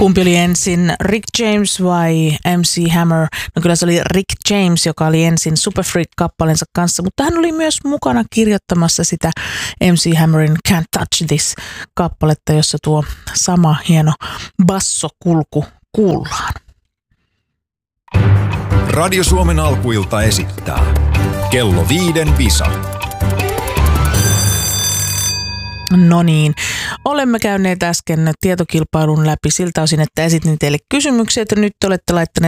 Kumpi oli ensin, Rick James vai MC Hammer? No kyllä se oli Rick James, joka oli ensin Super Freak-kappaleensa kanssa, mutta hän oli myös mukana kirjoittamassa sitä MC Hammerin Can't Touch This-kappaletta, jossa tuo sama hieno bassokulku kuullaan. Radio Suomen alkuilta esittää Kello 5 Visa. No niin, olemme käyneet äsken tietokilpailun läpi siltä osin, että esitin teille kysymyksiä, että nyt olette laittaneet